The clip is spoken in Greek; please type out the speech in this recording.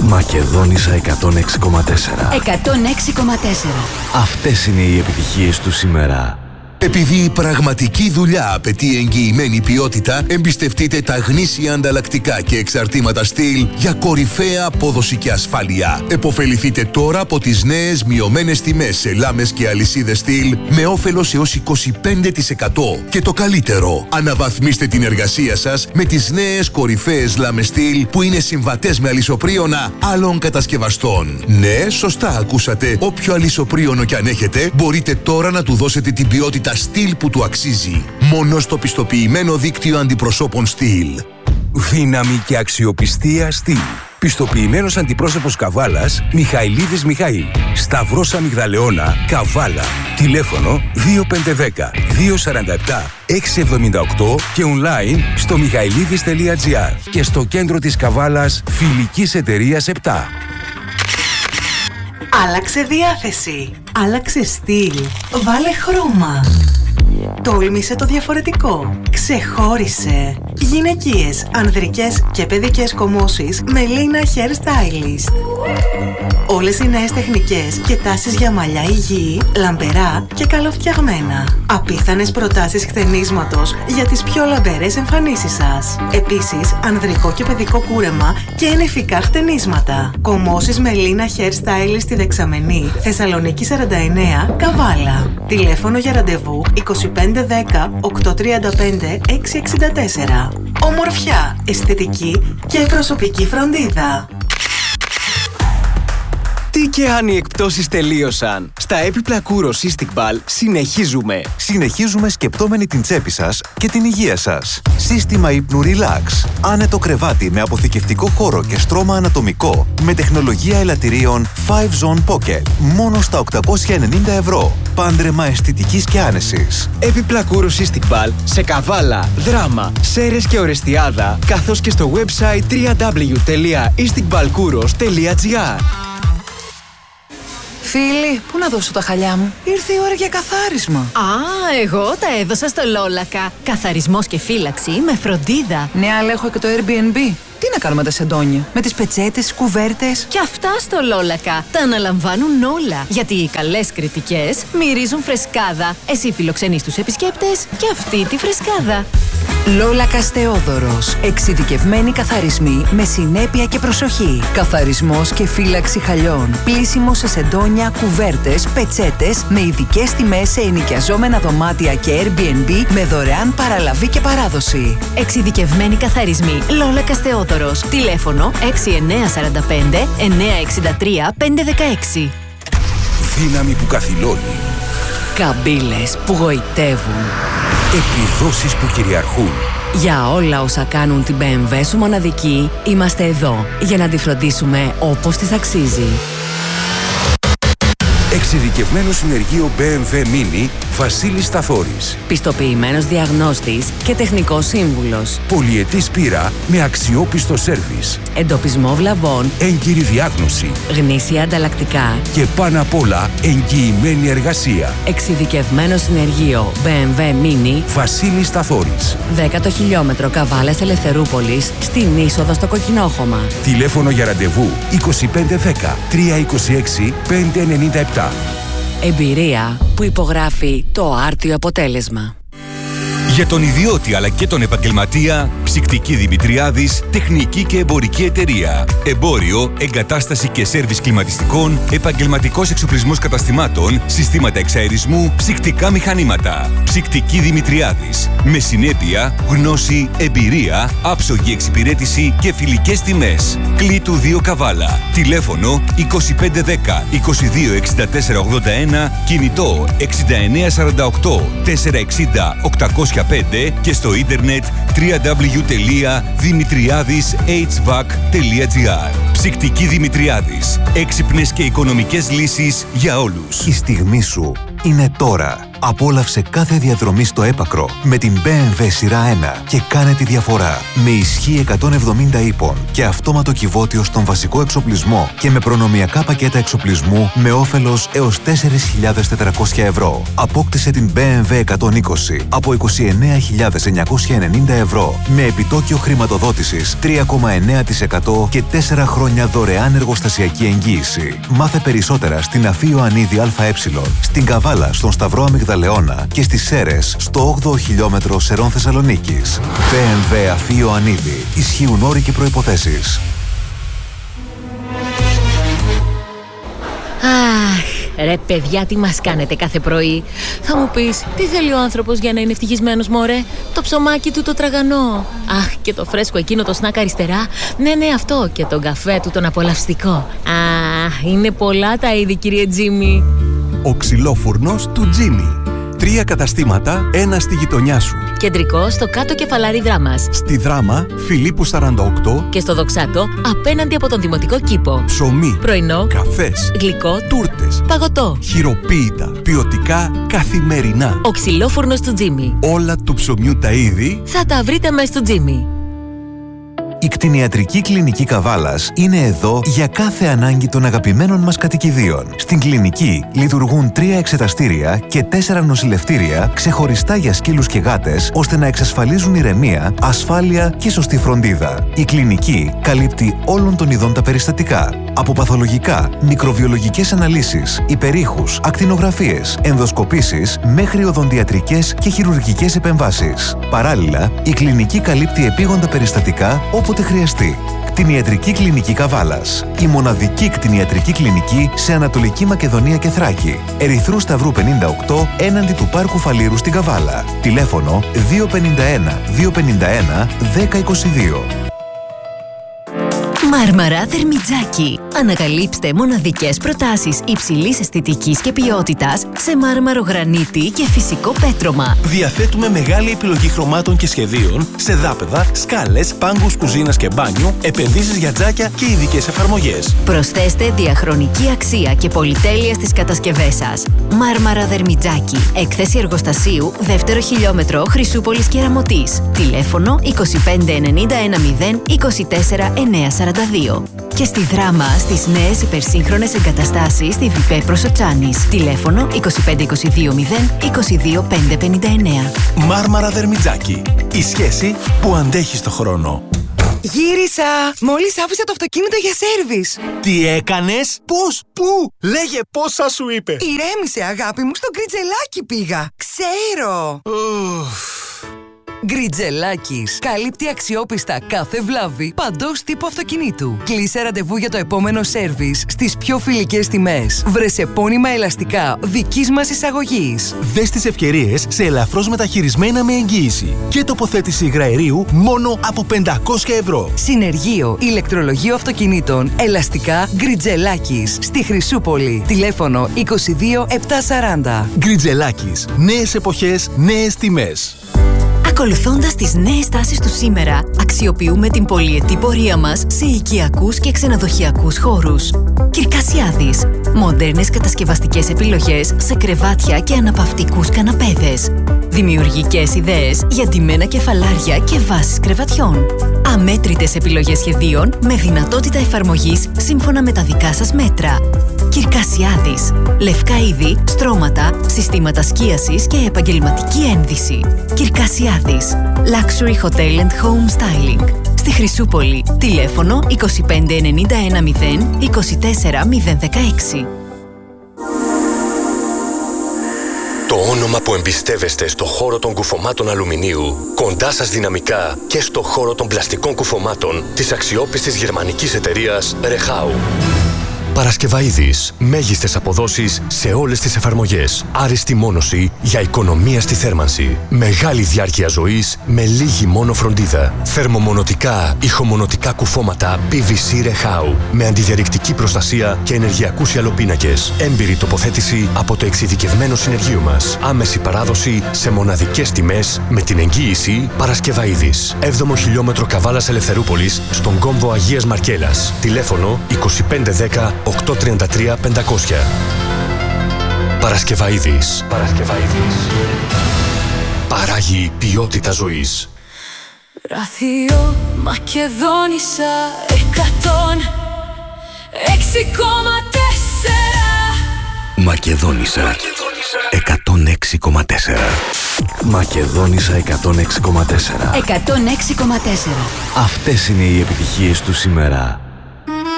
Μακεδόνισσα 106,4. 106,4. Αυτές είναι οι επιτυχίες του σήμερα. Επειδή η πραγματική δουλειά απαιτεί εγγυημένη ποιότητα, εμπιστευτείτε τα γνήσια ανταλλακτικά και εξαρτήματα Steel για κορυφαία απόδοση και ασφάλεια. Εποφεληθείτε τώρα από τις νέες μειωμένες τιμές σε λάμες και αλυσίδες Steel με όφελος έως 25%. Και το καλύτερο, αναβαθμίστε την εργασία σας με τις νέες κορυφαίες λάμες Steel που είναι συμβατές με αλυσοπρίωνα άλλων κατασκευαστών. Ναι, σωστά ακούσατε. Όποιο αλυσοπρίωνο κι αν έχετε, μπορείτε τώρα να του δώσετε την ποιότητα Steel που του αξίζει. Μόνο στο πιστοποιημένο δίκτυο αντιπροσώπων Steel. Δύναμη και αξιοπιστία Steel. Πιστοποιημένος αντιπρόσωπος Καβάλας Μιχαηλίδης Μιχαήλ. Σταυρός Αμυγδαλεώνα Καβάλα. Τηλέφωνο 2510 247 678 και online στο michailidis.gr και στο κέντρο της Καβάλας Φιλικής Εταιρείας 7. Άλλαξε διάθεση. Άλλαξε στυλ. Βάλε χρώμα. Τόλμησε το διαφορετικό. Ξεχώρισε. Γυναικείες, ανδρικές και παιδικές κομμώσεις με Lina Hair Stylist. Όλες οι νέες τεχνικές και τάσεις για μαλλιά υγιή, λαμπερά και καλοφτιαγμένα. Απίθανες προτάσεις χτενίσματος για τις πιο λαμπερές εμφανίσεις σας. Επίσης, ανδρικό και παιδικό κούρεμα και ενεφικά χτενίσματα. Κομμώσεις με Lina Hair Stylist στη Δεξαμενή, Θεσσαλονίκη 49, Καβάλα. Τηλέφωνο για ραντεβού 2510 835 664. Ομορφιά, αισθητική και προσωπική φροντίδα. Τι και αν οι εκπτώσεις τελείωσαν. Στα έπιπλα Kouros Istiqbal συνεχίζουμε. Συνεχίζουμε σκεπτόμενοι την τσέπη σας και την υγεία σας. Σύστημα ύπνου Relax. Άνετο κρεβάτι με αποθηκευτικό χώρο και στρώμα ανατομικό. Με τεχνολογία ελαττηρίων 5 Zone Pocket. Μόνο στα 890 ευρώ. Πάντρεμα αισθητικής και άνεσης. Έπιπλα Kouros Istiqbal σε Καβάλα, Δράμα, Σέρρες και Ορεστιάδα, καθώς και στο website www.istiqbalkouros.gr. Φίλοι, πού να δώσω τα χαλιά μου? Ήρθε η ώρα για καθάρισμα. Α, εγώ τα έδωσα στο Λόλακα. Καθαρισμός και φύλαξη με φροντίδα. Ναι, αλλά έχω και το Airbnb. Τι να κάνουμε τα σεντόνια? Με τις πετσέτες, τις κουβέρτες. Και αυτά στο Λόλακα. Τα αναλαμβάνουν όλα. Γιατί οι καλές κριτικές μυρίζουν φρεσκάδα. Εσύ φιλοξενείς τους επισκέπτες και αυτή τη φρεσκάδα. Λόλακας Θεόδωρος. Εξειδικευμένοι καθαρισμοί με συνέπεια και προσοχή. Καθαρισμός και φύλαξη χαλιών. Πλύσιμο σε σεντόνια, κουβέρτες, πετσέτες με ειδικές τιμές σε ενοικιαζόμενα δωμάτια και Airbnb με δωρεάν παραλαβή και παράδοση. Εξειδικευμένοι καθαρισμοί. Λόλακας Θεόδωρος. Τηλέφωνο 6945 963 516. Δύναμη που καθυλώνει. Καμπύλες που γοητεύουν. Επιδόσεις που κυριαρχούν. Για όλα όσα κάνουν την BMW σου μοναδική, είμαστε εδώ για να τη φροντίσουμε όπως της αξίζει. Εξειδικευμένο συνεργείο BMW Mini Βασίλης Σταθόρης. Πιστοποιημένος διαγνώστης και τεχνικός σύμβουλος. Πολυετής πείρα με αξιόπιστο σέρβις. Εντοπισμό βλαβών. Έγκυρη διάγνωση. Γνήσια ανταλλακτικά. Και πάνω απ' όλα εγγυημένη εργασία. Εξειδικευμένο συνεργείο BMW Mini Βασίλης Σταθόρης. 10ο χιλιόμετρο Καβάλας Ελευθερούπολης στην είσοδο στο Κοκκινόχωμα. Τηλέφωνο για ραντεβού 2510 326 597. Εμπειρία που υπογράφει το άρτιο αποτέλεσμα. Για τον ιδιώτη αλλά και τον επαγγελματία, Ψυκτική Δημητριάδης, τεχνική και εμπορική εταιρεία. Εμπόριο, εγκατάσταση και σέρβις κλιματιστικών, επαγγελματικός εξοπλισμός καταστημάτων, συστήματα εξαερισμού, ψυκτικά μηχανήματα. Ψυκτική Δημητριάδης. Με συνέπεια, γνώση, εμπειρία, άψογη εξυπηρέτηση και φιλικές τιμές. Κλήτου 2 Καβάλα. Τηλέφωνο 2510 226481, κινητό 6948 460 805 και στο ίντερνετ www.dimitriadishvac.gr. Ψυκτική Δημητριάδης. Έξυπνες και οικονομικές λύσεις για όλους. Η στιγμή σου είναι τώρα. Απόλαυσε κάθε διαδρομή στο έπακρο με την BMW σειρά 1 και κάνε τη διαφορά. Με ισχύ 170 ύπων και αυτόματο κυβότιο στον βασικό εξοπλισμό και με προνομιακά πακέτα εξοπλισμού με όφελος έως 4.400 ευρώ. Απόκτησε την BMW 120 από 29.990 ευρώ με επιτόκιο χρηματοδότησης 3,9% και 4 χρόνια δωρεάν εργοστασιακή εγγύηση. Μάθε περισσότερα στην Αφή Ιωαννίδη ΑΕ, στην Καβάλα στον Σταυρό Αμυγδαλεώνα και στις Σέρρες στο 8ο χιλιόμετρο Σερών Θεσσαλονίκης. BMW Αφή Ιωαννίδη. Ισχύουν όροι και προϋποθέσεις. Αχ, ρε παιδιά, τι μας κάνετε κάθε πρωί. Θα μου πεις, τι θέλει ο άνθρωπος για να είναι ευτυχισμένος, μωρέ? Το ψωμάκι του το τραγανό. Αχ, και το φρέσκο εκείνο το σνακ αριστερά. Ναι, αυτό. Και τον καφέ του τον απολαυστικό. Αχ, είναι πολλά τα είδη, κύριε Τζίμι. Ο ξυλόφουρνος του Τζίμι. 3 καταστήματα, ένα στη γειτονιά σου. Κεντρικό στο κάτω κεφαλάρι Δράμας. Στη Δράμα, Φιλίππου 48. Και στο Δοξάτο, απέναντι από τον Δημοτικό Κήπο. Ψωμί, πρωινό, καφές, γλυκό, τούρτες, παγωτό, χειροποίητα, ποιοτικά, καθημερινά. Ο ξυλόφουρνος του Τζίμι. Όλα του ψωμιού τα είδη θα τα βρείτε μέσα στο Τζίμι. Η κτηνιατρική κλινική Καβάλας είναι εδώ για κάθε ανάγκη των αγαπημένων μας κατοικιδίων. Στην κλινική λειτουργούν 3 εξεταστήρια και 4 νοσηλευτήρια ξεχωριστά για σκύλους και γάτες, ώστε να εξασφαλίζουν ηρεμία, ασφάλεια και σωστή φροντίδα. Η κλινική καλύπτει όλων των ειδών τα περιστατικά. Από παθολογικά, μικροβιολογικές αναλύσεις, υπερήχους, ακτινογραφίες, ενδοσκοπήσεις μέχρι οδοντιατρικές και χειρουργικές επεμβάσεις. Παράλληλα, η κλινική καλύπτει επίγοντα περιστατικά όποτε χρειαστεί. Κτηνιατρική κλινική Καβάλας. Η μοναδική κτηνιατρική κλινική σε Ανατολική Μακεδονία και Θράκη. Ερυθρού Σταυρού 58 έναντι του Πάρκου Φαλήρου στην Καβάλα. Τηλέφωνο 251 251 1022. Μάρμαρα Δερμιτζάκι. Ανακαλύψτε μοναδικές προτάσεις υψηλής αισθητικής και ποιότητας σε μάρμαρο γρανίτη και φυσικό πέτρωμα. Διαθέτουμε μεγάλη επιλογή χρωμάτων και σχεδίων σε δάπεδα, σκάλες, πάγκους κουζίνας και μπάνιου, επενδύσεις για τζάκια και ειδικές εφαρμογές. Προσθέστε διαχρονική αξία και πολυτέλεια στις κατασκευές σας. Μάρμαρα Δερμιτζάκι. Έκθεση εργοστασίου, 2ο χιλιόμετρο Χρυσούπολης Κεραμωτής. Τηλέφωνο 25910 24 942. Και στη Δράμα, στις νέες υπερσύγχρονες εγκαταστάσεις στη Βιπέ Προσοτσάνης. Τηλέφωνο 25220 22559. Μάρμαρα Δερμιτζάκι. Η σχέση που αντέχει στο χρόνο. Γύρισα! Μόλις άφησα το αυτοκίνητο για σέρβις. Τι έκανες? Πώς? Πού? Λέγε πόσα σου είπε. Ηρέμησε, αγάπη μου, στο Γκριτζελάκι πήγα. Ξέρω. Γκριτζελάκης. Καλύπτει αξιόπιστα κάθε βλάβη παντός τύπου αυτοκινήτου. Κλείσε ραντεβού για το επόμενο σέρβις στις πιο φιλικές τιμές. Βρες επώνυμα ελαστικά δικής μας εισαγωγής. Δες τις ευκαιρίες σε ελαφρώς μεταχειρισμένα με εγγύηση και τοποθέτηση υγραερίου μόνο από 500 ευρώ. Συνεργείο ηλεκτρολογίου αυτοκινήτων ελαστικά Γκριτζελάκης στη Χρυσούπολη. Τηλέφωνο 22 740. Γκριτζελάκης. Νέες εποχές, νέες τιμές. Ακολουθώντας τις νέες τάσεις του σήμερα, αξιοποιούμε την πολυετή πορεία μας σε οικιακούς και ξενοδοχειακούς χώρους. Κυρκασιάδης. Μοντέρνες κατασκευαστικές επιλογές σε κρεβάτια και αναπαυτικούς καναπέδες. Δημιουργικές ιδέες για ντυμένα κεφαλάρια και βάσεις κρεβατιών. Αμέτρητες επιλογές σχεδίων με δυνατότητα εφαρμογής σύμφωνα με τα δικά σας μέτρα. Κυρκασιάδης. Λευκά είδη, στρώματα, συστήματα σκίασης και επαγγελματική ένδυση. Κυρκασιάδης. Luxury Hotel and Home Styling. Στη Χρυσούπολη. Τηλέφωνο 25910 24016. Το όνομα που εμπιστεύεστε στο χώρο των κουφωμάτων αλουμινίου, κοντά σας δυναμικά και στο χώρο των πλαστικών κουφωμάτων της αξιόπιστης γερμανικής εταιρείας Rehau. Παρασκευαΐδης. Μέγιστες αποδόσεις σε όλες τις εφαρμογές. Άριστη μόνωση για οικονομία στη θέρμανση. Μεγάλη διάρκεια ζωής με λίγη μόνο φροντίδα. Θερμομονωτικά, ηχομονωτικά κουφώματα PVC Rehau. Με αντιδιαρρηκτική προστασία και ενεργειακούς ιαλοπίνακες. Έμπειρη τοποθέτηση από το εξειδικευμένο συνεργείο μας. Άμεση παράδοση σε μοναδικές τιμές με την εγγύηση Παρασκευαΐδης. 7ο χιλιόμετρο Καβάλας Ελευθερούπολης στον κόμβο Αγίας Μαρκέλας. Τηλέφωνο 2510 833 500. Παρασκευαΐδης. Παράγει ποιότητα ζωής. Ραθείο Μακεδόνισσα 106,4. Μακεδόνισσα 106,4. Μακεδόνισσα 106,4. 106,4. Αυτές είναι οι επιτυχίες του σήμερα.